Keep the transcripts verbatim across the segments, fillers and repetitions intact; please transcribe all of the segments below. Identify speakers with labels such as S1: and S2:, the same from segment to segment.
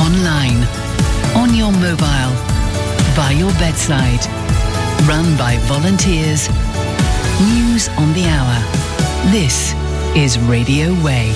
S1: online, on your mobile, by your bedside. Run by volunteers. News on the hour. This is Radio Way.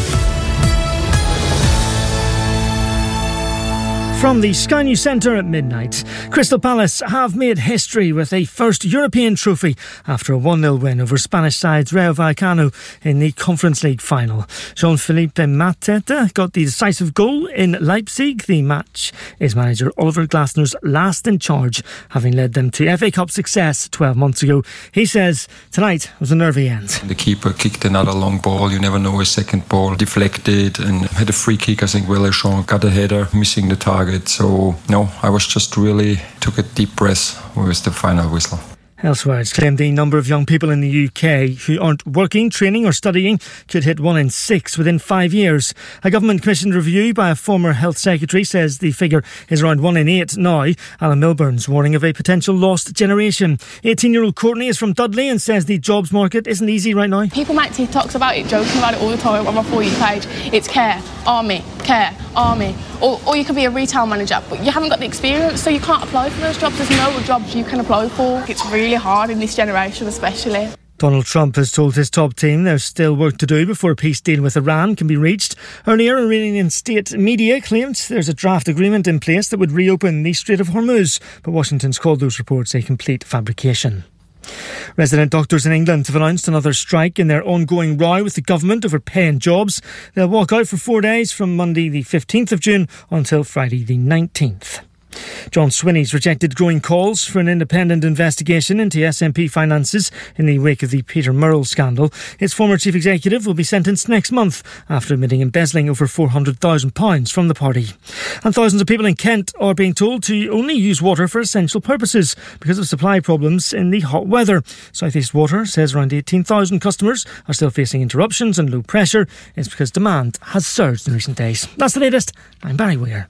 S2: From the Sky News Centre at midnight, Crystal Palace have made history with a first European trophy after a one nil win over Spanish sides Rayo Vallecano in the Conference League final. Jean-Philippe Mateta got the decisive goal in Leipzig. The match is manager Oliver Glasner's last in charge, having led them to F A Cup success twelve months ago. He says tonight was a nervy end.
S3: The keeper kicked another long ball. You never know, a second ball deflected and had a free kick. I think Vallecano got a header, missing the target. So, no, I was just really took a deep breath with the final whistle.
S2: Elsewhere, it's claimed the number of young people in the U K who aren't working, training or studying could hit one in six within five years. A government-commissioned review by a former health secretary says the figure is around one in eight now. Alan Milburn's warning of a potential lost generation. eighteen-year-old Courtney is from Dudley and says the jobs market isn't easy right now.
S4: People make TikToks about it, joking about it all the time on my For You page. It's care, army, care, army. Or, or you could be a retail manager, but you haven't got the experience, so you can't apply for those jobs. There's no jobs you can apply for. It's really hard in this generation especially.
S2: Donald Trump has told his top team there's still work to do before a peace deal with Iran can be reached. Earlier, Iranian state media claimed there's a draft agreement in place that would reopen the Strait of Hormuz, but Washington's called those reports a complete fabrication. Resident doctors in England have announced another strike in their ongoing row with the government over pay and jobs. They'll walk out for four days from Monday the fifteenth of June until Friday the nineteenth. John Swinney's rejected growing calls for an independent investigation into S N P finances in the wake of the Peter Murrell scandal. Its former chief executive will be sentenced next month after admitting embezzling over four hundred thousand pounds from the party. And thousands of people in Kent are being told to only use water for essential purposes because of supply problems in the hot weather. South East Water says around eighteen thousand customers are still facing interruptions and low pressure. It's because demand has surged in recent days. That's the latest. I'm Barry Weir.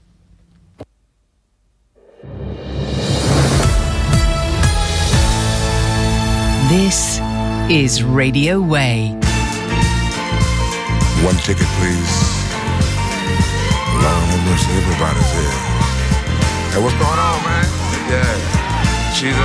S1: This is Radio Way.
S5: One ticket, please. Lord have mercy, everybody's here. Hey, what's going on, man? Yeah. She's